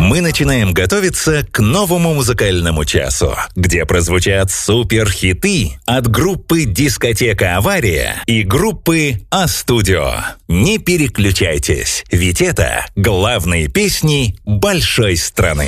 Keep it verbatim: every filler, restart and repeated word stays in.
Мы начинаем готовиться к новому музыкальному часу, где прозвучат суперхиты от группы «Дискотека Авария» и группы «А-Студио». Не переключайтесь, ведь это главные песни большой страны.